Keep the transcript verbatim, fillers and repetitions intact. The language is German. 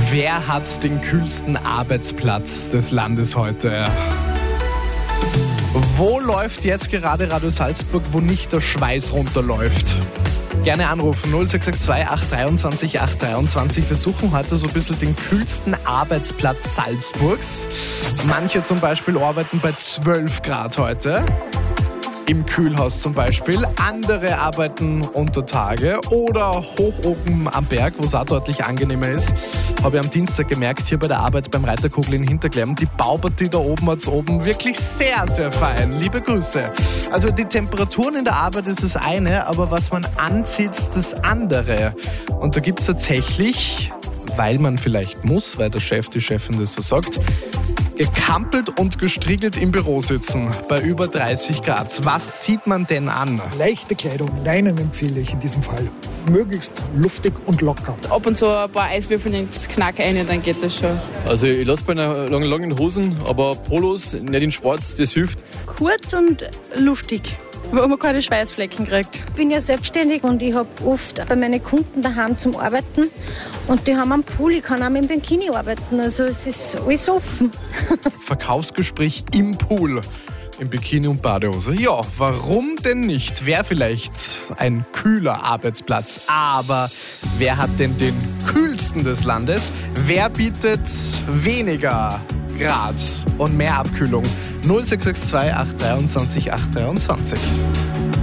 Wer hat den kühlsten Arbeitsplatz des Landes heute? Wo läuft jetzt gerade Radio Salzburg, wo nicht der Schweiß runterläuft? Gerne anrufen, null sechs sechs zwei acht zwei acht drei acht. Wir suchen heute so ein bisschen den kühlsten Arbeitsplatz Salzburgs. Manche zum Beispiel arbeiten bei zwölf Grad heute. Im Kühlhaus zum Beispiel. Andere arbeiten unter Tage oder hoch oben am Berg, wo es auch deutlich angenehmer ist. Habe ich am Dienstag gemerkt, hier bei der Arbeit beim Reiterkogel in Hinterglemm. Die Baupartie da oben hat es oben wirklich sehr, sehr fein. Liebe Grüße. Also die Temperaturen in der Arbeit ist das eine, aber was man anzieht, ist das andere. Und da gibt es tatsächlich, weil man vielleicht muss, weil der Chef, die Chefin das so sagt, gekampelt und gestriegelt im Büro sitzen bei über dreißig Grad. Was zieht man denn an? Leichte Kleidung, Leinen empfehle ich in diesem Fall. Möglichst luftig und locker. Ab und zu ein paar Eiswürfel ins Knack rein, dann geht das schon. Also ich lasse bei einer langen, langen Hosen, aber Polos, nicht in Schwarz, das hilft. Kurz und luftig, wo man keine Schweißflecken kriegt. Ich bin ja selbstständig und ich habe oft bei meinen Kunden daheim zum Arbeiten und die haben einen Pool, ich kann auch mit dem Bikini arbeiten, also es ist alles offen. Verkaufsgespräch im Pool, im Bikini und Badehose. Ja, warum denn nicht? Wäre vielleicht ein kühler Arbeitsplatz, aber wer hat denn den kühlsten des Landes? Wer bietet weniger Grad und mehr Abkühlung? null sechs sechs zwei acht zwei drei acht zwei drei.